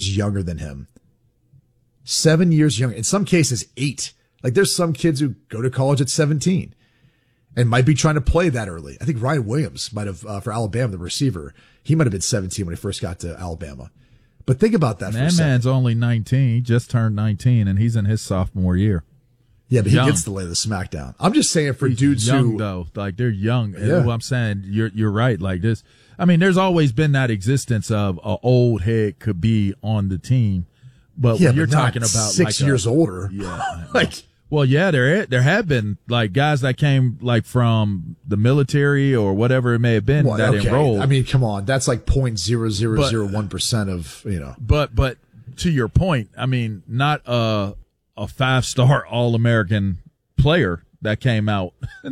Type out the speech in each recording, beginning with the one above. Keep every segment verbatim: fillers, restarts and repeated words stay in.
years younger than him. Seven years younger. In some cases, eight. Like there's some kids who go to college at seventeen and might be trying to play that early. I think Ryan Williams might have, uh, for Alabama, the receiver, he might have been seventeen when he first got to Alabama. But think about that. That man's only nineteen. He just turned nineteen, and he's in his sophomore year. Yeah, but young. he gets to lay the smackdown. I'm just saying for he's dudes young, who, though, like they're young. Yeah. And what I'm saying, you're you're right. Like this, I mean, there's always been that existence of an old head could be on the team, but yeah, when you're but not talking about six like years a, older, yeah, like. Well, yeah, there there have been like guys that came like from the military or whatever it may have been Well, that okay. enrolled. I mean, come on, that's like point zero zero zero one percent of you know. But but to your point, I mean, not a a five star All American player that came out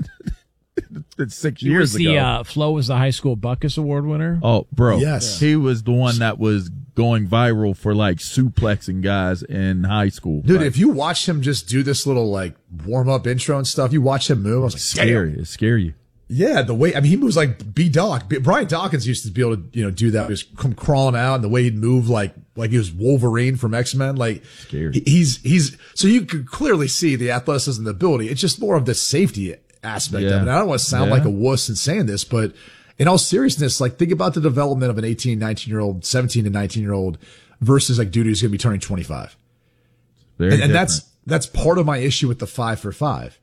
six he years was the, ago. Uh, Flo was the high school Buckus Award winner. Oh, bro, yes, he was the one that was going viral for like suplexing guys in high school. Dude, like, if you watch him just do this little like warm up intro and stuff, you watch him move. I was like, scary, damn. it scare you. Yeah, the way I mean, he moves like B Doc. Brian Dawkins used to be able to you know do that. He was come crawling out, and the way he'd move like like he was Wolverine from X-Men. Like Scary. he- he's he's so you could clearly see the athleticism, and the ability. It's just more of the safety aspect Yeah. of it. And I don't want to sound Yeah. like a wuss in saying this, but in all seriousness, like think about the development of an eighteen, nineteen year old, seventeen to nineteen year old versus like dude who's going to be turning twenty-five. Very And, and different. that's that's part of my issue with the five for five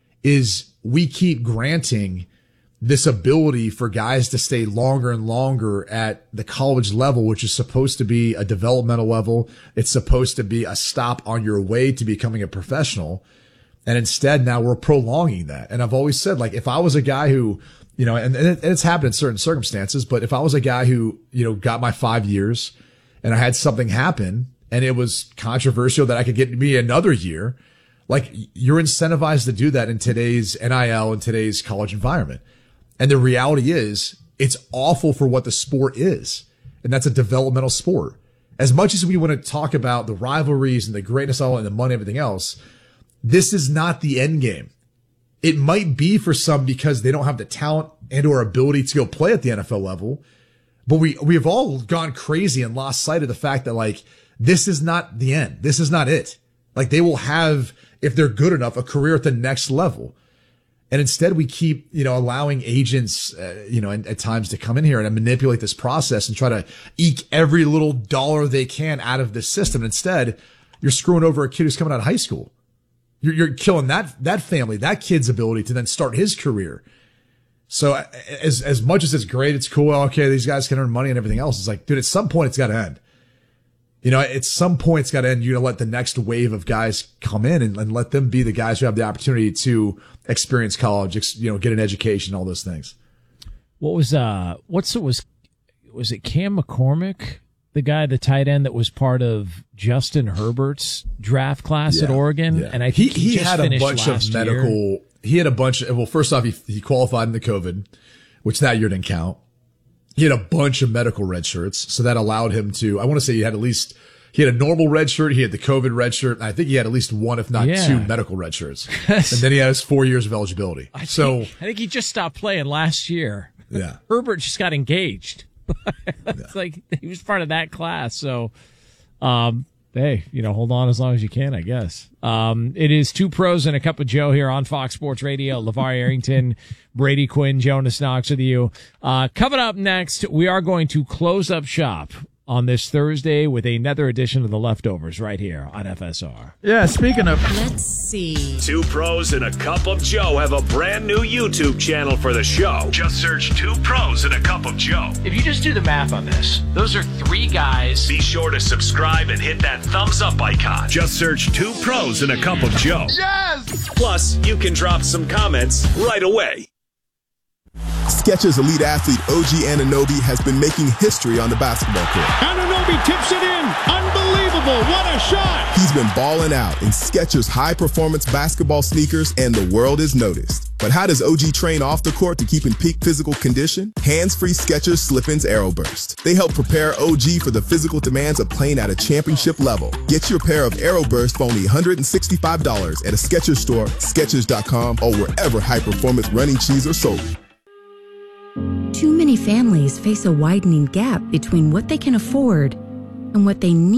is we keep granting this ability for guys to stay longer and longer at the college level, which is supposed to be a developmental level. It's supposed to be a stop on your way to becoming a professional. And instead now we're prolonging that. And I've always said, like, if I was a guy who, you know, and, and it's happened in certain circumstances, but if I was a guy who, you know, got my five years and I had something happen and it was controversial that I could get me another year, like you're incentivized to do that in today's N I L and today's college environment. And the reality is it's awful for what the sport is. And that's a developmental sport. As much as we want to talk about the rivalries and the greatness of it and the money and everything else, this is not the end game. It might be for some because they don't have the talent and or ability to go play at the N F L level. But we, we've all gone crazy and lost sight of the fact that like, this is not the end. This is not it. Like they will have, if they're good enough, a career at the next level. And instead we keep, you know, allowing agents, uh, you know, at, at times to come in here and manipulate this process and try to eke every little dollar they can out of the system. And instead you're screwing over a kid who's coming out of high school. You're, you're killing that, that family, that kid's ability to then start his career. So as, as much as it's great, it's cool. Okay. These guys can earn money and everything else. It's like, dude, at some point it's got to end. You know, at some point it's got to end. You know, let the next wave of guys come in and, and let them be the guys who have the opportunity to experience college, ex, you know, get an education, all those things. What was, uh, what's it was, was it Cam McCormick? The guy, the tight end that was part of Justin Herbert's draft class Yeah, at Oregon. yeah. And I he, think he, he just had a finished bunch of last medical, year. he had a bunch of, well, first off, he, he qualified in the COVID, which that year didn't count. He had a bunch of medical red shirts. So that allowed him to, I want to say he had at least, he had a normal red shirt. He had the COVID red shirt. And I think he had at least one, if not Yeah. two medical red shirts. And then he had his four years of eligibility. I so think, I think he just stopped playing last year. yeah, Herbert just got engaged. It's like he was part of that class. So, um, hey, you know, hold on as long as you can, I guess. Um, it is Two Pros and a Cup of Joe here on Fox Sports Radio. LeVar Arrington, Brady Quinn, Jonas Knox with you. Uh, coming up next, we are going to close up shop on this Thursday with another edition of The Leftovers right here on F S R. Yeah, speaking of, Let's see. Two Pros and a Cup of Joe have a brand new YouTube channel for the show. Just search Two Pros and a Cup of Joe. If you just do the math on this, those are three guys. Be sure to subscribe and hit that thumbs up icon. Just search Two Pros and a Cup of Joe. Yes! Plus, you can drop some comments right away. Skechers elite athlete O G Anunoby has been making history on the basketball court. Anunoby tips it in. Unbelievable. What a shot. He's been balling out in Skechers high-performance basketball sneakers, and the world has noticed. But how does O G train off the court to keep in peak physical condition? Hands-free Skechers Slip-ins Aeroburst. They help prepare O G for the physical demands of playing at a championship level. Get your pair of Aeroburst for only one hundred sixty-five dollars at a Skechers store, Skechers dot com, or wherever high-performance running shoes are sold. Too many families face a widening gap between what they can afford and what they need.